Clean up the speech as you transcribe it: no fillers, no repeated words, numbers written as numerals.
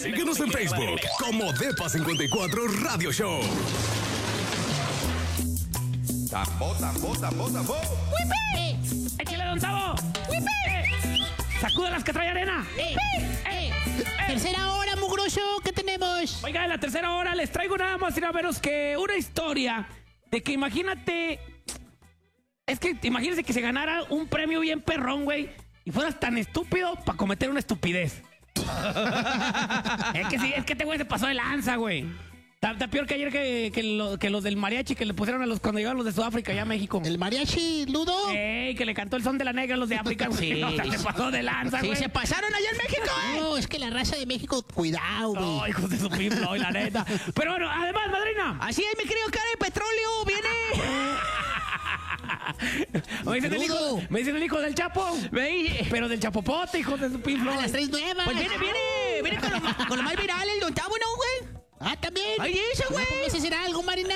Síguenos en Facebook como Depa54 Radio Show. Tambo. ¡Échale, don Tavo! ¡Sacúdalas que trae arena! Tercera hora, mugroso, ¿qué tenemos? Oiga, en la tercera hora les traigo nada más y nada menos que una historia de que imagínate... Es que imagínense que se ganara un premio bien perrón, güey, y fueras tan estúpido para cometer una estupidez. es que este güey se pasó de lanza, güey. Está peor que ayer que los del mariachi que le pusieron a los cuando llegaron los de Sudáfrica allá a México. ¿El mariachi, Ludo? ¡Ey! Que le cantó el son de la negra a los de África. Sí. No, se pasó de lanza, güey. Sí, se pasaron allá en México, No, es que la raza de México, cuidado, güey. No, hijos de su piflo, la neta. Pero bueno, además, madrina. Así es, mi querido cara de petróleo, viene. Me dicen el hijo del Chapo. Pero del Chapopote, hijo de su piflo. Ah, las tres nuevas. Pues viene con lo más viral, el Don Tavo, ¿no, güey? Ah, también. Ay, ese, güey. ¿Ese será algo, Marina?